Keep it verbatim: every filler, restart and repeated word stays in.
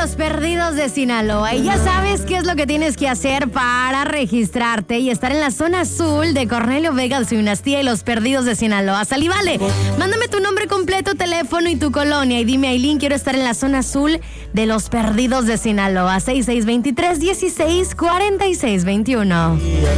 Los Perdidos de Sinaloa. Y ya sabes qué es lo que tienes que hacer para registrarte y estar en la zona azul de Cornelio Vega de su dinastía y Los Perdidos de Sinaloa. Sal y vale, mándame tu nombre completo, teléfono y tu colonia y dime, Ailín, quiero estar en la zona azul de Los Perdidos de Sinaloa. seis seis dos tres, dieciséis, cuarenta y seis veintiuno.